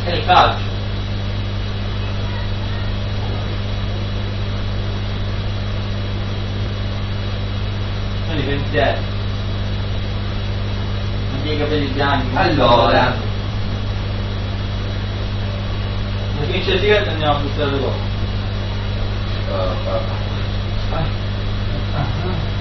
È il calcio. Sono i pensieri. Non tieni i capelli bianchi. Allora. Se finisce la sigaretta andiamo a buttare le cose.